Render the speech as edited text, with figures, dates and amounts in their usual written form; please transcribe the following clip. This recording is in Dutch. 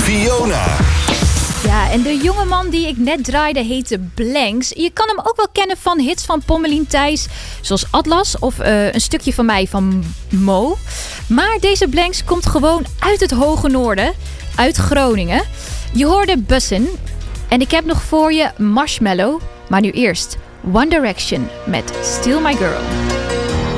Fiona. Ja, en de jongeman die ik net draaide heette Blanks. Je kan hem ook wel kennen van hits van Pommelien Thijs, zoals Atlas of een stukje van mij van Mo. Maar deze Blanks komt gewoon uit het hoge noorden, uit Groningen. Je hoorde Bussin. En ik heb nog voor je Marshmallow. Maar nu eerst One Direction met Still My Girl.